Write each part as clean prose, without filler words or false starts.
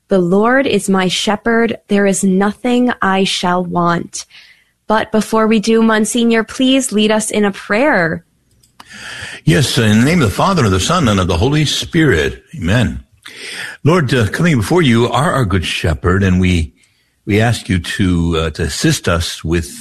The Lord is my shepherd. There is nothing I shall want. But before we do, Monsignor, please lead us in a prayer. Yes, in the name of the Father, and of the Son, and of the Holy Spirit. Amen. Lord, coming before you are our good shepherd, and we ask you to assist us with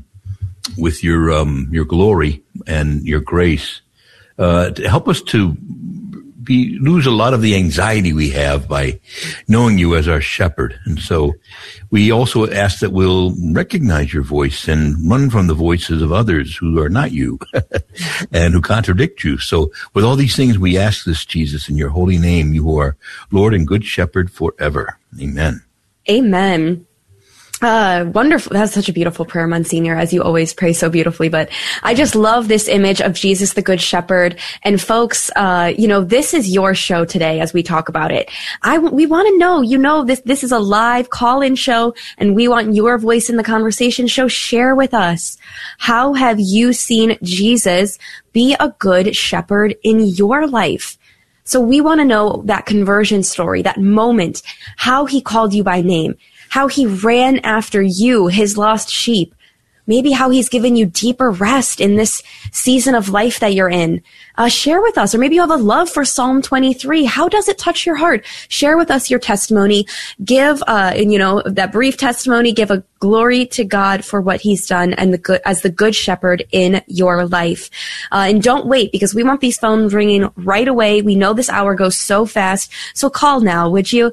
your glory and your grace, to help us to lose a lot of the anxiety we have by knowing you as our shepherd. And so we also ask that we'll recognize your voice and run from the voices of others who are not you and who contradict you. So with all these things, we ask this, Jesus, in your holy name. You are Lord and good shepherd forever. Amen. Amen. Wonderful. That's such a beautiful prayer, Monsignor, as you always pray so beautifully. But I just love this image of Jesus, the Good Shepherd. And folks, this is your show today as we talk about it. We want to know, this is a live call-in show, and we want your voice in the conversation. So share with us. How have you seen Jesus be a good shepherd in your life? So we want to know that conversion story, that moment, how he called you by name, how he ran after you, his lost sheep, maybe how he's given you deeper rest in this season of life that you're in. Share with us, or maybe you have a love for Psalm 23. How does it touch your heart? Share with us your testimony. Give, that brief testimony, give a glory to God for what he's done and as the good shepherd in your life. And don't wait, because we want these phones ringing right away. We know this hour goes so fast. So call now, would you?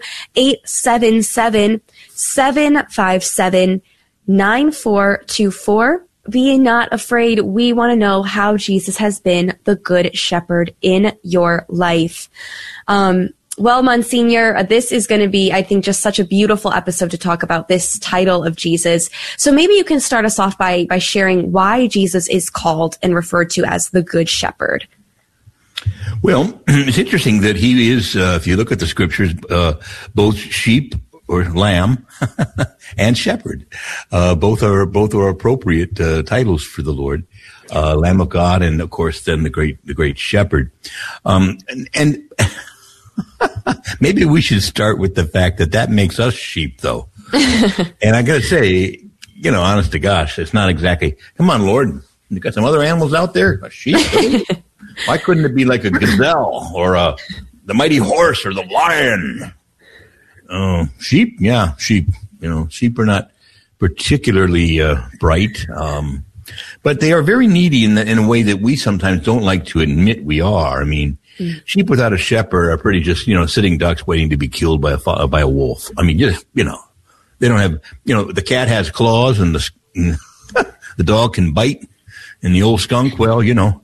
877-757-9424. Be not afraid. We want to know how Jesus has been the good shepherd in your life. Well, Monsignor, this is going to be, I think, just such a beautiful episode to talk about this title of Jesus. So maybe you can start us off by sharing why Jesus is called and referred to as the Good Shepherd. Well, it's interesting that he is, if you look at the scriptures, both sheep or lamb and shepherd. Both are appropriate titles for the Lord. Lamb of God, and of course then the great shepherd. And maybe we should start with the fact that makes us sheep, though. And I got to say, honest to gosh, it's not exactly, come on, Lord, you got some other animals out there? A sheep? Why couldn't it be like a gazelle or the mighty horse or the lion? Sheep? Yeah, sheep. Sheep are not particularly bright, but they are very needy in a way that we sometimes don't like to admit we are. I mean, sheep without a shepherd are pretty just, sitting ducks waiting to be killed by a wolf. I mean, just, they don't have, the cat has claws and the dog can bite and the old skunk, well,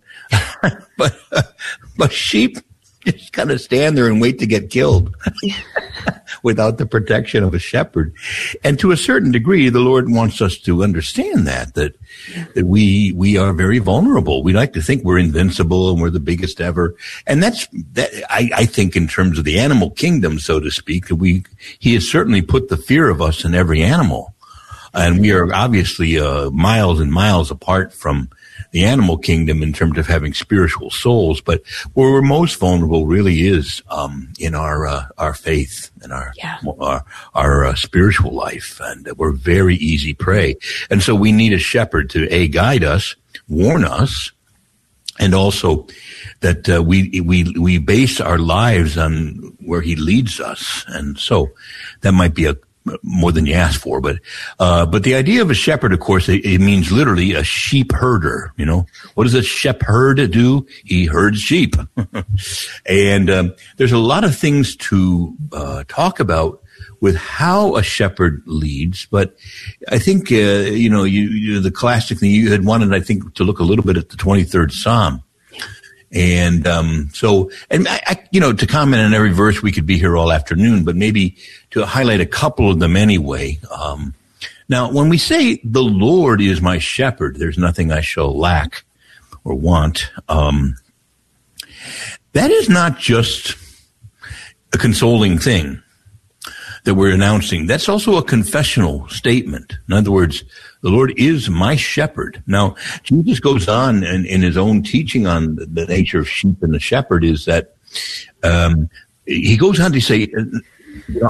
but sheep just kind of stand there and wait to get killed without the protection of a shepherd. And to a certain degree, the Lord wants us to understand that we are very vulnerable. We like to think we're invincible and we're the biggest ever. And I think in terms of the animal kingdom, so to speak, he has certainly put the fear of us in every animal. And we are obviously miles and miles apart from the animal kingdom in terms of having spiritual souls, but where we're most vulnerable really is in our faith and our spiritual life, and we're very easy prey. And so we need a shepherd to guide us, warn us, and also that we base our lives on where he leads us. And so that might be more than you asked for, but the idea of a shepherd, of course, it means literally a sheep herder. What does a shepherd do? He herds sheep. And there's a lot of things to talk about with how a shepherd leads, but I think the classic thing you had wanted, I think, to look a little bit at the 23rd Psalm. And to comment on every verse, we could be here all afternoon, but maybe to highlight a couple of them anyway. Now, when we say the Lord is my shepherd, there's nothing I shall lack or want. That is not just a consoling thing that we're announcing. That's also a confessional statement. In other words, the Lord is my shepherd. Now, Jesus goes on in his own teaching on the nature of sheep and the shepherd is that he goes on to say,